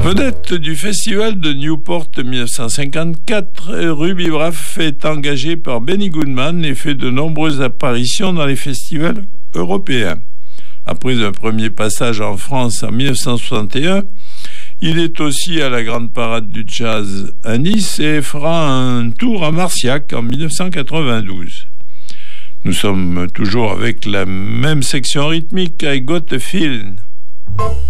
Vedette du festival de Newport 1954, Ruby Braff est engagée par Benny Goodman et fait de nombreuses apparitions dans les festivals européens. Après un premier passage en France en 1961, il est aussi à la grande parade du jazz à Nice et fera un tour à Marciac en 1992. Nous sommes toujours avec la même section rythmique avec Got a Feeling.